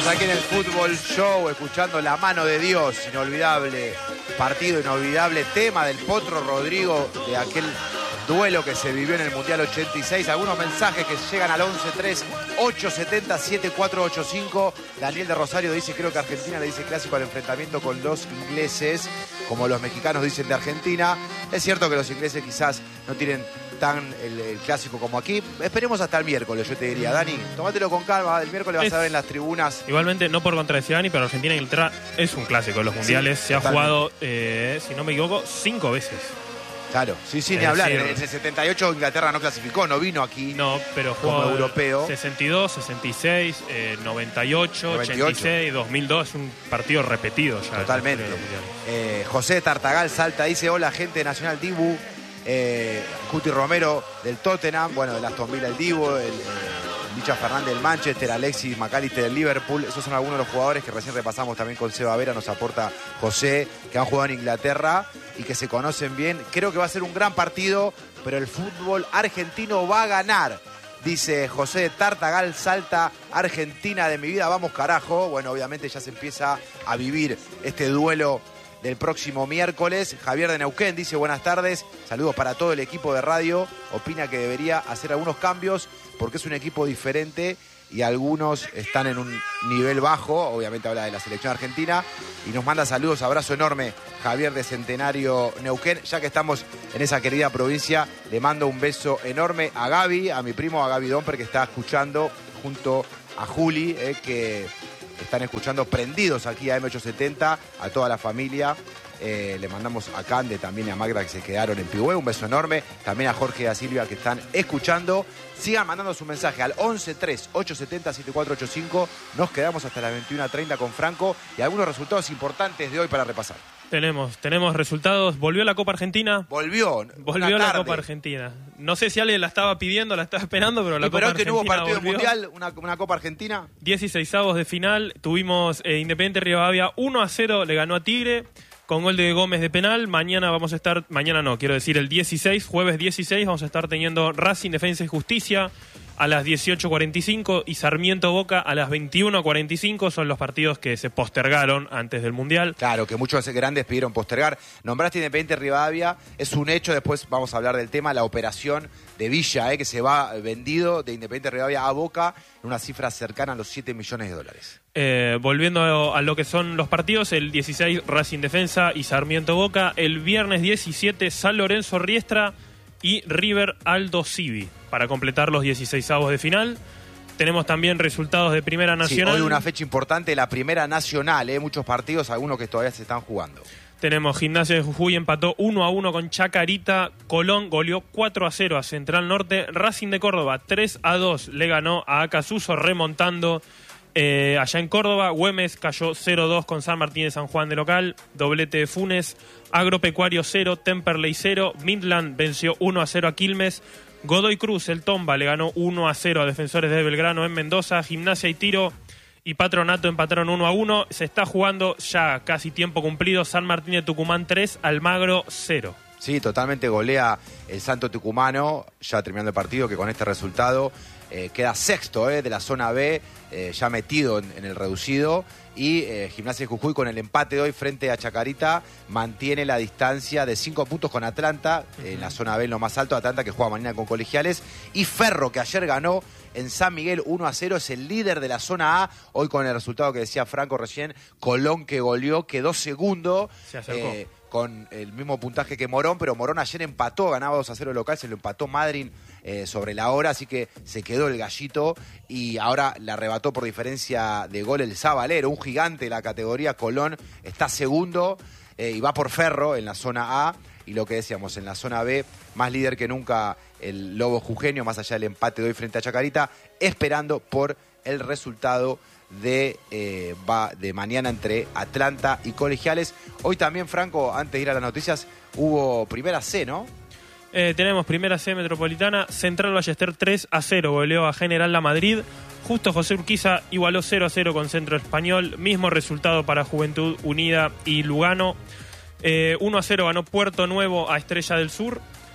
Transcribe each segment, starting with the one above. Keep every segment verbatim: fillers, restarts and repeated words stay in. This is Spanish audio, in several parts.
Estamos aquí en el Fútbol Show, escuchando La Mano de Dios, inolvidable partido, inolvidable tema del Potro Rodrigo, de aquel duelo que se vivió en el Mundial ochenta y seis. Algunos mensajes que llegan al once tres ocho siete cero siete cuatro ocho cinco. Daniel de Rosario dice, creo que Argentina le dice clásico al enfrentamiento con los ingleses, como los mexicanos dicen de Argentina. Es cierto que los ingleses quizás no tienen tan el, el clásico como aquí. Esperemos hasta el miércoles, yo te diría. Dani, tómatelo con calma. El miércoles vas es, a ver en las tribunas. Igualmente, no por contradecir a Dani, pero Argentina e Inglaterra es un clásico de los mundiales. Sí, se totalmente. ha jugado, eh, si no me equivoco, cinco veces. Claro, sí, sí, ni hablar. En el sesenta y ocho Inglaterra no clasificó, no vino aquí. No, pero jugó como europeo. sesenta y dos, sesenta y seis, eh, noventa y ocho, noventa y ocho, ochenta y seis, dos mil dos. Es un partido repetido ya. Totalmente. Eh, José Tartagal Salta dice, hola gente de Nacional Dibu. Eh, Cuti Romero del Tottenham, bueno, del Aston Villa el Dibu, el, el Licha Fernández del Manchester, Alexis McAllister del Liverpool. Esos son algunos de los jugadores que recién repasamos también con Seba Vera, nos aporta José, que han jugado en Inglaterra y que se conocen bien. Creo que va a ser un gran partido, pero el fútbol argentino va a ganar. Dice José Tartagal Salta, Argentina de mi vida, vamos carajo. Bueno, obviamente ya se empieza a vivir este duelo del próximo miércoles. Javier de Neuquén dice, buenas tardes, saludos para todo el equipo de radio. Opina que debería hacer algunos cambios porque es un equipo diferente y algunos están en un nivel bajo. Obviamente habla de la selección argentina y nos manda saludos, abrazo enorme Javier de Centenario Neuquén. Ya que estamos en esa querida provincia, le mando un beso enorme a Gaby, a mi primo, a Gaby Domper, que está escuchando junto a Juli, eh, que están escuchando prendidos aquí a M ochocientos setenta, a toda la familia. Eh, le mandamos a Cande, también a Magda, que se quedaron en Pigüé. Un beso enorme. También a Jorge y a Silvia, que están escuchando. Sigan mandando su mensaje al once tres ocho siete cero siete cuatro ocho cinco. Nos quedamos hasta las veintiuna treinta con Franco y algunos resultados importantes de hoy para repasar. Tenemos, tenemos resultados. Volvió la Copa Argentina. Volvió. Volvió la Copa Argentina. No sé si alguien la estaba pidiendo, la estaba esperando, pero la Copa Argentina. Pero que no hubo partido volvió. mundial, una, una Copa Argentina. dieciseisavos de final. Tuvimos eh, Independiente Rivadavia uno a cero, le ganó a Tigre con gol de Gómez de penal. Mañana vamos a estar, mañana no, quiero decir el dieciséis, jueves dieciséis, vamos a estar teniendo Racing Defensa y Justicia a las dieciocho cuarenta y cinco y Sarmiento Boca a las veintiuno cuarenta y cinco. Son los partidos que se postergaron antes del Mundial. Claro, que muchos grandes pidieron postergar. Nombraste Independiente Rivadavia, es un hecho, después vamos a hablar del tema, la operación de Villa, eh, que se va vendido de Independiente Rivadavia a Boca en una cifra cercana a los siete millones de dólares. Eh, volviendo a lo que son los partidos, el dieciséis Racing Defensa y Sarmiento Boca, el viernes diecisiete San Lorenzo Riestra y River Aldo Civi, para completar los dieciseisavos de final. Tenemos también resultados de Primera Nacional. Sí, hoy una fecha importante, la Primera Nacional, ¿eh? Muchos partidos, algunos que todavía se están jugando. Tenemos Gimnasia de Jujuy, empató uno a uno con Chacarita. Colón goleó cuatro a cero a Central Norte. Racing de Córdoba tres a dos le ganó a Acasuso, remontando eh, allá en Córdoba. Güemes cayó cero a dos con San Martín de San Juan de local. Doblete de Funes. Agropecuario cero, Temperley cero. Midland venció uno a cero a Quilmes. Godoy Cruz, el Tomba, le ganó uno a cero a Defensores de Belgrano en Mendoza. Gimnasia y Tiro y Patronato empataron uno a uno. Se está jugando ya casi tiempo cumplido. San Martín de Tucumán tres, Almagro cero. Sí, totalmente golea el Santo Tucumano, ya terminando el partido, que con este resultado eh, queda sexto eh, de la zona B, eh, ya metido en, en el reducido. Y eh, Gimnasia de Jujuy, con el empate de hoy frente a Chacarita, mantiene la distancia de cinco puntos con Atlanta, uh-huh. en la zona B, en lo más alto. Atlanta, que juega mañana con Colegiales. Y Ferro, que ayer ganó en San Miguel uno a cero, es el líder de la zona A. Hoy, con el resultado que decía Franco recién, Colón, que goleó, quedó segundo. Se acercó. Eh, con el mismo puntaje que Morón, pero Morón ayer empató, ganaba dos a cero local, se lo empató Madryn eh, sobre la hora, así que se quedó el gallito y ahora la arrebató por diferencia de gol el Zabalero, un gigante de la categoría. Colón está segundo eh, y va por Ferro en la zona A, y lo que decíamos, en la zona B, más líder que nunca el Lobo Jujeño, más allá del empate de hoy frente a Chacarita, esperando por el resultado de, eh, va de mañana entre Atlanta y Colegiales. Hoy también, Franco, antes de ir a las noticias, hubo Primera C, ¿no? Eh, tenemos Primera C Metropolitana. Central Ballester tres a cero goleó a General La Madrid. Justo José Urquiza igualó cero a cero con Centro Español. Mismo resultado para Juventud Unida y Lugano. eh, uno a cero ganó Puerto Nuevo a Estrella del Sur.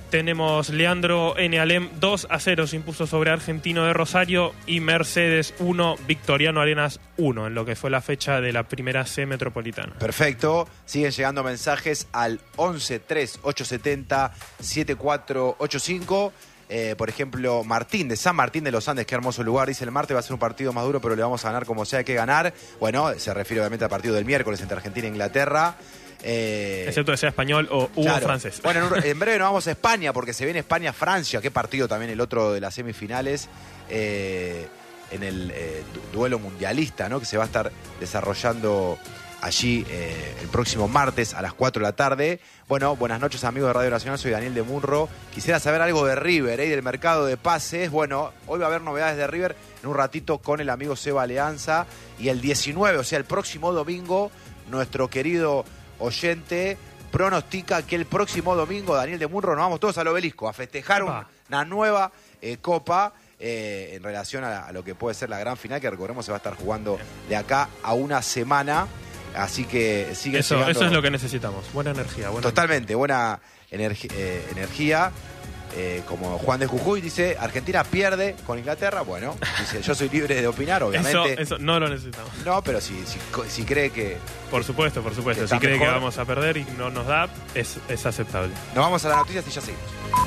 Tenemos Leandro N. Alem dos a cero se impuso sobre Argentino de Rosario y Mercedes uno, Victoriano Arenas uno en lo que fue la fecha de la primera C metropolitana. Perfecto. Siguen llegando mensajes al once tres ocho siete cero siete cuatro ocho cinco. Eh, por ejemplo, Martín de San Martín de los Andes, qué hermoso lugar. Dice: el martes va a ser un partido más duro, pero le vamos a ganar como sea que ganar. Bueno, se refiere obviamente al partido del miércoles entre Argentina e Inglaterra. Eh, Excepto que sea español o hubo claro. francés. Bueno, en, un, en breve nos vamos a España porque se viene España-Francia. Qué partido también el otro de las semifinales. Eh, en el eh, duelo mundialista, ¿no? Que se va a estar desarrollando allí eh, el próximo martes a las cuatro de la tarde. Bueno, buenas noches amigos de Radio Nacional, soy Daniel de Munro. Quisiera saber algo de River, ¿eh? Y del mercado de pases. Bueno, hoy va a haber novedades de River en un ratito con el amigo Seba Alianza. Y el diecinueve, o sea, el próximo domingo, nuestro querido oyente pronostica que el próximo domingo, Daniel de Munro, nos vamos todos al Obelisco a festejar un, una nueva eh, Copa. Eh, en relación a, a lo que puede ser la gran final, que recordemos se va a estar jugando de acá a una semana. Así que sigue eso, llegando. Eso es lo que necesitamos. Buena energía. Buena Totalmente, buena energi eh, energía. Eh, como Juan de Jujuy dice, Argentina pierde con Inglaterra. Bueno, dice, yo soy libre de opinar, obviamente. Eso, eso no lo necesitamos. No, pero si, si, si cree que... Por supuesto, por supuesto. Si cree mejor, que vamos a perder y no nos da, es, es aceptable. Nos vamos a las noticias y ya seguimos.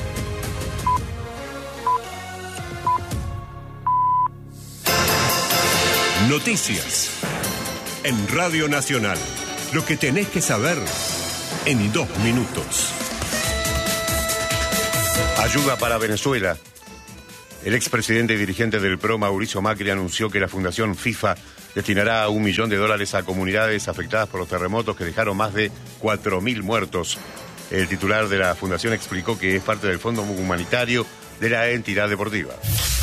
Noticias en Radio Nacional. Lo que tenés que saber en dos minutos. Ayuda para Venezuela. El expresidente y dirigente del P R O, Mauricio Macri, anunció que la Fundación FIFA destinará un millón de dólares a comunidades afectadas por los terremotos que dejaron más de cuatro mil muertos. El titular de la fundación explicó que es parte del fondo humanitario de la entidad deportiva.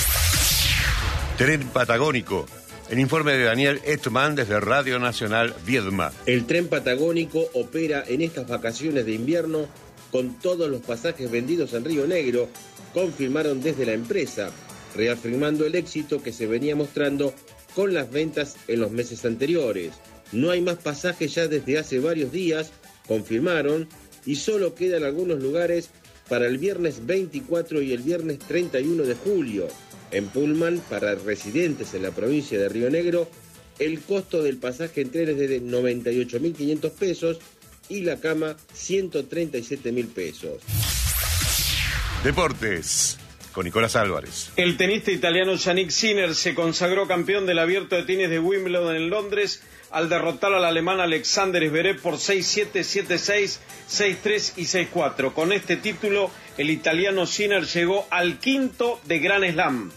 Tren Patagónico. El informe de Daniel Etman desde Radio Nacional Viedma. El tren patagónico opera en estas vacaciones de invierno con todos los pasajes vendidos en Río Negro, confirmaron desde la empresa, reafirmando el éxito que se venía mostrando con las ventas en los meses anteriores. No hay más pasajes ya desde hace varios días, confirmaron, y solo quedan algunos lugares para el viernes veinticuatro y el viernes treinta y uno de julio. En Pullman, para residentes en la provincia de Río Negro, el costo del pasaje en tren es de noventa y ocho mil quinientos pesos y la cama ciento treinta y siete mil pesos. Deportes, con Nicolás Álvarez. El tenista italiano Yannick Sinner se consagró campeón del Abierto de Tenis de Wimbledon en Londres al derrotar al alemán Alexander Zverev por seis siete, siete seis, seis tres y seis cuatro. Con este título, el italiano Sinner llegó al quinto de Grand Slam.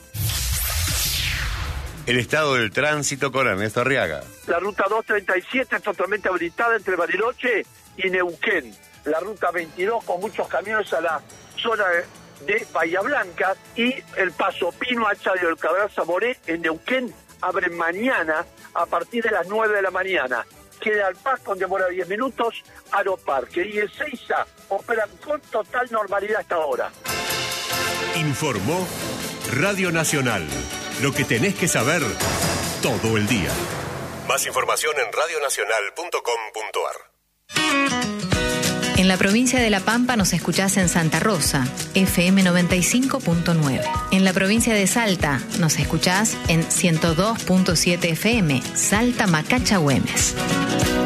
El estado del tránsito con Ernesto Arriaga. La ruta doscientos treinta y siete es totalmente habilitada entre Bariloche y Neuquén. La ruta veintidós con muchos camiones a la zona de Bahía Blanca y el paso Pino Achario del Cabral Zamoré en Neuquén abre mañana a partir de las nueve de la mañana. General Paz con demora diez minutos, Aeroparque y Ezeiza operan con total normalidad hasta ahora. Informó Radio Nacional. Lo que tenés que saber todo el día. Más información en radio nacional punto com punto a r. En la provincia de La Pampa nos escuchás en Santa Rosa, F M noventa y cinco punto nueve. En la provincia de Salta nos escuchás en ciento dos punto siete F M, Salta Macacha Güemes.